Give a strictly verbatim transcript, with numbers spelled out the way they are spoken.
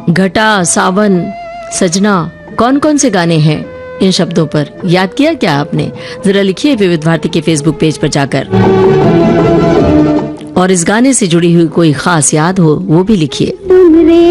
घटा, सावन, सजना, कौन कौन से गाने हैं इन शब्दों पर? याद किया क्या आपने? जरा लिखिए विविध भारती के फेसबुक पेज पर जाकर, और इस गाने से जुड़ी हुई कोई खास याद हो वो भी लिखिए।